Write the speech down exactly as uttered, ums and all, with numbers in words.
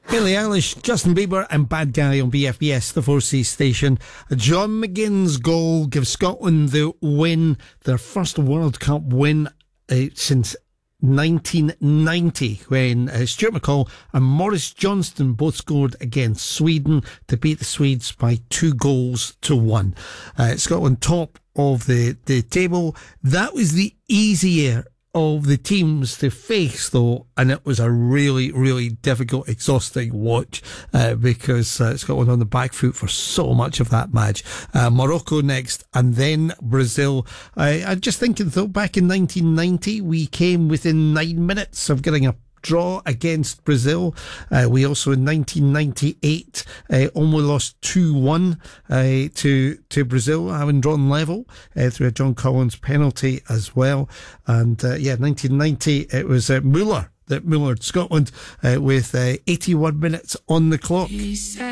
Billie Eilish, Justin Bieber and Bad Guy on B F B S, the four C station. John McGinn's goal gives Scotland the win, their first World Cup win uh, since nineteen ninety, when uh, Stuart McCall and Maurice Johnston both scored against Sweden to beat the Swedes by two goals to one. Uh, Scotland top of the, the table. That was the easier of the teams to face, though, and it was a really, really difficult, exhausting watch uh, because uh, Scotland on the back foot for so much of that match. Uh, Morocco next, and then Brazil. I, I'm just thinking, though, back in nineteen ninety, we came within nine minutes of getting a draw against Brazil. Uh, we also in nineteen ninety-eight uh, only lost two one uh, to to Brazil, having drawn level uh, through a John Collins penalty as well. And uh, yeah, nineteen ninety it was uh, Muller that Mullered Scotland uh, with uh, eighty-one minutes on the clock. He said